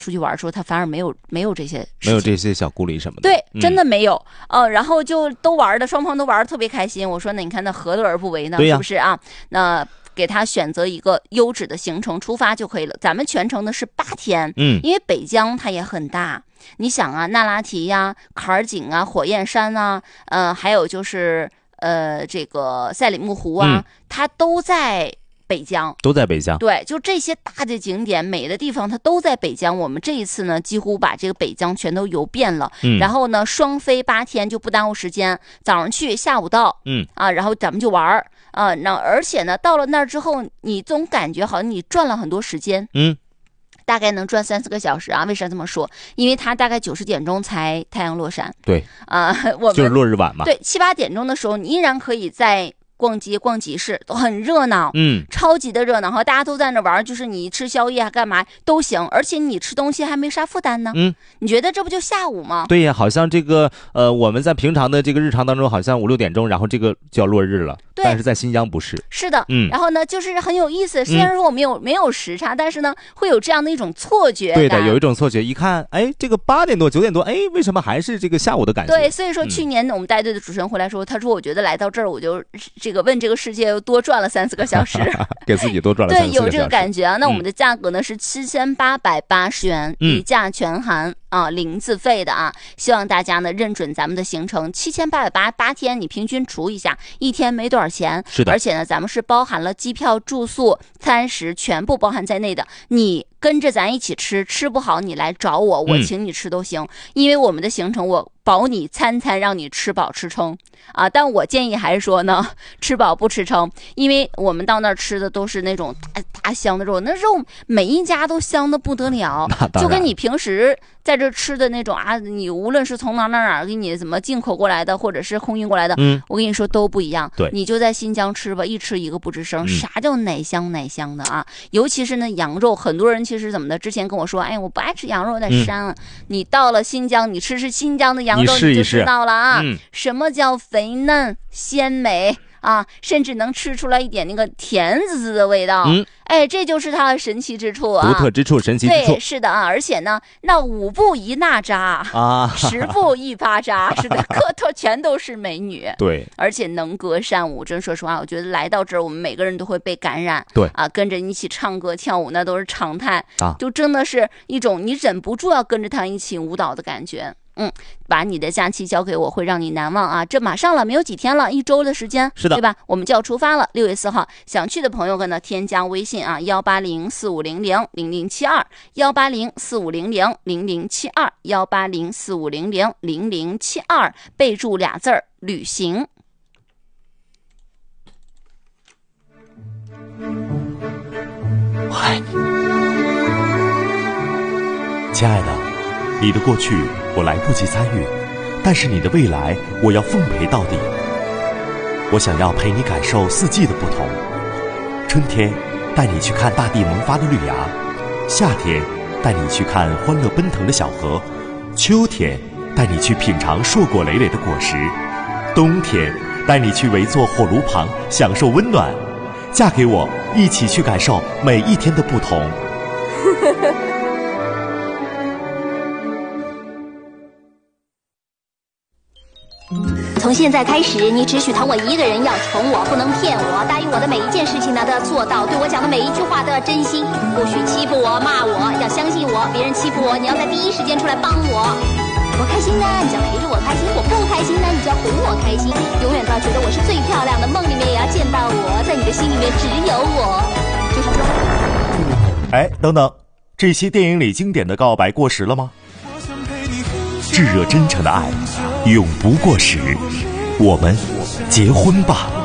出去玩的时候，他反而没有这些小顾虑什么的。 对，真的没有。然后就都玩的，双方都玩的特别开心。我说那你看那何乐而不为呢？是不是啊？那给他选择一个优质的行程出发就可以了。咱们全程的是8天，因为北疆它也很大。你想啊，那拉提呀、坎儿井啊、火焰山啊，还有就是这个赛里木湖啊，它都在北疆。对，就这些大的景点美的地方它都在北疆。我们这一次呢几乎把这个北疆全都游遍了，然后呢双飞8天就不耽误时间，早上去下午到，然后咱们就玩那而且呢到了那儿之后，你总感觉好像你赚了很多时间，大概能赚3-4个小时啊。为啥这么说？因为它大概90点钟才太阳落山， 对我们就是落日晚嘛。 对，7-8点钟的时候你依然可以在逛街逛集市，都很热闹，超级的热闹哈，大家都在那玩，就是你吃宵夜干嘛都行，而且你吃东西还没啥负担呢。你觉得这不就下午吗？ 对呀，好像这个我们在平常的这个日常当中，好像5-6点钟，然后这个就要落日了。但是在新疆不是。 是的，然后呢，就是很有意思。虽然说我们没有时差，但是呢，会有这样的一种错觉感。 对的，有一种错觉，一看，哎，这个8点多、9点多，哎，为什么还是这个下午的感觉？ 对，所以说去年我们带队的主持人回来说，他说我觉得来到这儿，我就这个问这个世界又多赚了3-4个小时， 给自己多赚了3-4个小时。 对，有这个感觉啊。那我们的价格呢是7880元，一价全含零自费的啊。希望大家呢认准咱们的行程，7888天，你平均除一下，一天没多少钱。 是的， 而且呢，咱们是包含了机票、住宿、餐食，全部包含在内的。你跟着咱一起吃，吃不好你来找我，我请你吃都行。因为我们的行程我保你餐餐让你吃饱吃撑啊，但我建议还是说呢，吃饱不吃撑，因为我们到那儿吃的都是那种大香的肉，那肉每一家都香的不得了，就跟你平时在这吃的那种你无论是从哪给你怎么进口过来的，或者是空运过来的，我跟你说都不一样。 对， 你就在新疆吃吧，一吃一个不吱声。啥叫奶香的啊？尤其是那羊肉，很多人其实怎么的，之前跟我说，哎，我不爱吃羊肉，有点膻了。你到了新疆，你吃新疆的羊肉，你就知道了啊，什么叫肥嫩鲜美啊，甚至能吃出来一点那个甜滋滋的味道。哎，这就是它的神奇之处啊， 独特之处，神奇之处。 对，是的啊，而且呢，那5步一娜扎10步一巴扎，是的，个头全都是美女。 对， 而且能歌善舞，真说实话，我觉得来到这儿，我们每个人都会被感染。 对啊，跟着一起唱歌跳舞，那都是常态啊，就真的是一种你忍不住要跟着他一起舞蹈的感觉。把你的假期交给我，会让你难忘啊！这马上了，没有几天了，1周的时间， 是的， 对吧？我们就要出发了，6月4号，想去的朋友们呢，添加微信啊，18045000072，18045000072，18045000072，备注俩字儿旅行。 我爱你，亲爱的。你的过去我来不及参与，但是你的未来我要奉陪到底。我想要陪你感受四季的不同，春天带你去看大地萌发的绿芽，夏天带你去看欢乐奔腾的小河，秋天带你去品尝硕果累累的果实，冬天带你去围坐火炉旁享受温暖。嫁给我，一起去感受每一天的不同。 从现在开始，你只许疼我一个人，要宠我，不能骗我，答应我的每一件事情呢都要做到，对我讲的每一句话都要真心，不许欺负我骂我，要相信我，别人欺负我你要在第一时间出来帮我。我开心呢你就要陪着我开心，我不开心呢你就要哄我开心，永远都要觉得我是最漂亮的，梦里面也要见到我，在你的心里面只有我，就是这。 哎，等等，这些电影里经典的告白过时了吗？炙热真诚的爱永不过时，我们结婚吧。